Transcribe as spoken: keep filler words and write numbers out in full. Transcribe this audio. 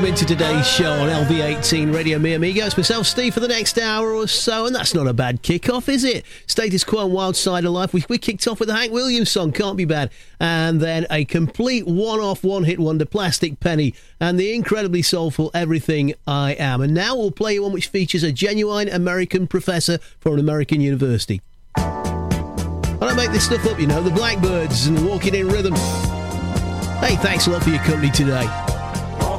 welcome into today's show on L V eighteen Radio Me Amigos. Myself, Steve, for the next hour or so, and that's not a bad kick-off, is it? Status Quo and Wild Side of Life. We, we kicked off with a Hank Williams song, Can't Be Bad, and then a complete one-off, one-hit wonder, Plastic Penny, and the incredibly soulful Everything I Am. And now we'll play you one which features a genuine American professor from an American university. I don't make this stuff up, you know, the Blackbirds and Walking in Rhythm. Hey, thanks a lot for your company today.